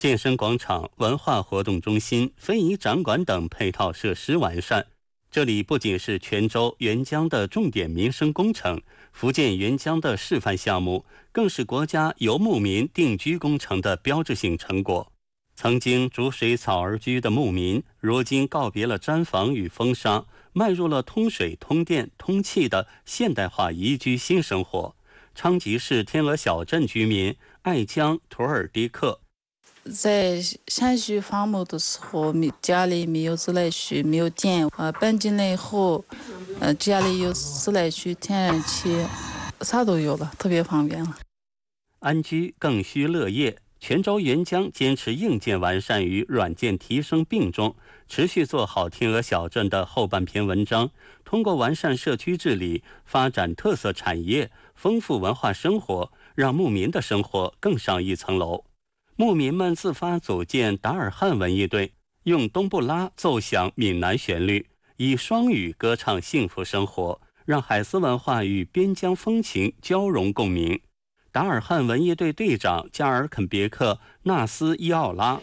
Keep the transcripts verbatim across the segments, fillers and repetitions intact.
健身广场、文化活动中心、非遗展馆等配套设施完善。这里不仅是泉州沅江的重点民生工程，福建沅江的示范项目，更是国家游牧民定居工程的标志性成果。曾经逐水草而居的牧民，如今告别了毡房与风沙，迈入了通水、通电、通气的现代化宜居新生活。昌吉市天鹅小镇居民艾江图尔迪克， 在山区伐木的时候，家里没有自来水，没有电。呃，搬进来以后，呃，家里有自来水、天然气，啥都有了，特别方便了。 安居更需乐业。泉州沅江坚持硬件完善与软件提升并重，持续做好天鹅小镇的后半篇文章，通过完善社区治理，发展特色产业，丰富文化生活，让牧民的生活更上一层楼。牧民们自发组建达尔汉文艺队，用冬不拉奏响闽南旋律，以双语歌唱幸福生活，让海丝文化与边疆风情交融共鸣。达尔汉文艺队队长加尔肯别克纳斯伊奥拉，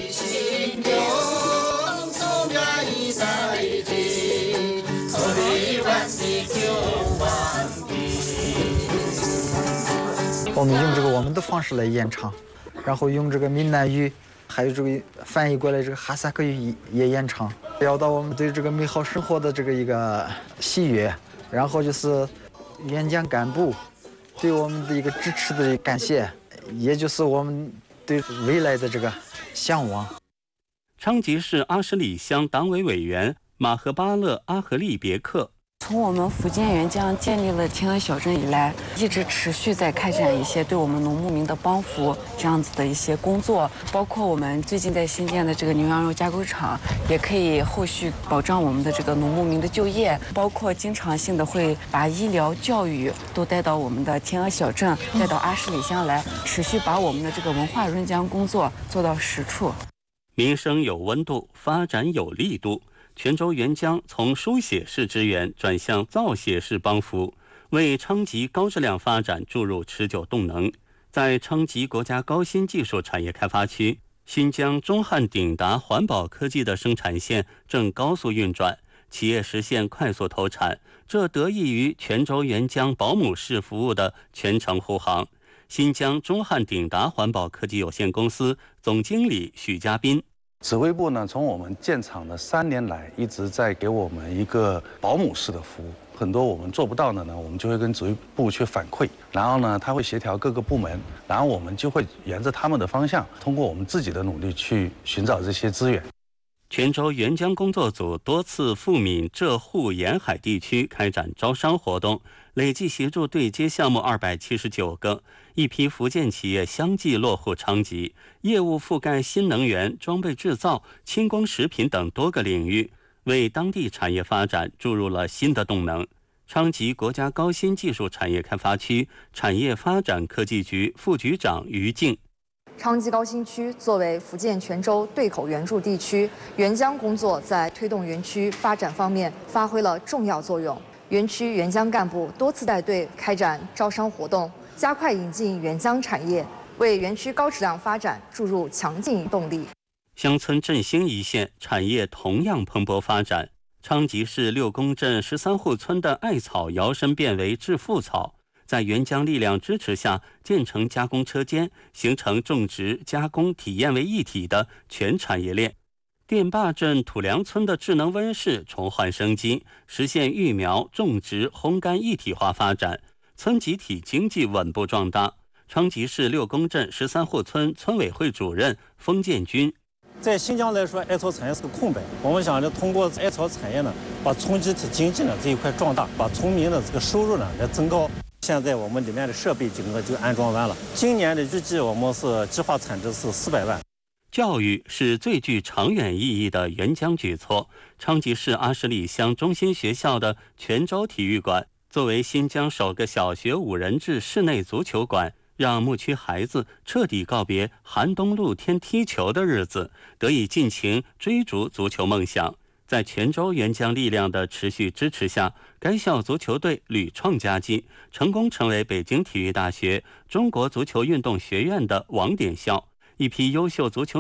我们用这个我们的方式来演唱，然后用这个闽南语还有这个翻译过来这个哈萨克语也演唱，表达我们对这个美好生活的这个一个喜悦，然后就是沅江干部对我们的一个支持的感谢，也就是我们对未来的这个向往。 昌吉市阿什里乡党委委员马赫巴勒阿合利别克， 从我们福建沅江建立了天鹅小镇以来，一直持续在开展一些对我们农牧民的帮扶这样子的一些工作，包括我们最近在新建的这个牛羊肉加工厂，也可以后续保障我们的这个农牧民的就业，包括经常性的会把医疗、教育都带到我们的天鹅小镇，带到阿什里乡来，持续把我们的这个文化润江工作做到实处。 民生有温度，发展有力度。泉州沅江从书写式支援转向造写式帮扶，为昌吉高质量发展注入持久动能。在昌吉国家高新技术产业开发区，新疆中汉鼎达环保科技的生产线正高速运转，企业实现快速投产，这得益于泉州沅江保姆式服务的全程护航。新疆中汉鼎达环保科技有限公司总经理许家斌， 指挥部呢，从我们建厂的三年来，一直在给我们一个保姆式的服务。很多我们做不到的呢，我们就会跟指挥部去反馈，然后呢，他会协调各个部门，然后我们就会沿着他们的方向，通过我们自己的努力去寻找这些资源。 泉州沅江工作组多次赴闽浙沪沿海地区开展招商活动，累计协助对接项目二百七十九个，一批福建企业相继落户昌吉，业务覆盖新能源、装备制造、轻工食品等多个领域，为当地产业发展注入了新的动能。昌吉国家高新技术产业开发区产业发展科技局副局长于静， 昌吉高新区作为福建泉州对口援助地区，沅江工作在推动园区发展方面发挥了重要作用。园区沅江干部多次带队开展招商活动，加快引进沅江产业，为园区高质量发展注入强劲动力。 乡村振兴一线产业同样蓬勃发展。昌吉市六公镇十三户村的艾草摇身变为致富草，在沅江力量支持下建成加工车间，形成种植、加工、体验为一体的全产业链。电坝镇土梁村的智能温室重焕生机，实现育苗、种植、烘干一体化发展，村集体经济稳步壮大。昌吉市六公镇十三户村村委会主任封建军， 在新疆来说，艾草产业是个空白，我们想着通过艾草产业呢，把村集体经济呢这一块壮大，把村民的这个收入呢来增高。现在我们里面的设备整个就安装完了，今年的预计我们是计划产值是四百万。 教育是最具长远意义的援疆举措。昌吉市阿什里乡中心学校的泉州体育馆，作为新疆首个小学五人制室内足球馆，让牧区孩子彻底告别寒冬露天踢球的日子，得以尽情追逐足球梦想。在泉州援疆力量的持续支持下，该校足球队屡创佳绩，成功成为北京体育大学中国足球运动学院的网点校。一批优秀足球